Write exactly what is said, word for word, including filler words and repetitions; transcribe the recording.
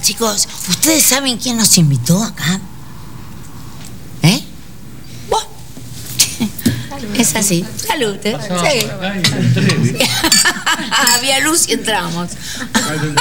Chicos, ¿ustedes saben quién nos invitó acá? ¿Eh? ¿Vos? Es así. Salud, ¿eh? Sí. Había luz y entramos.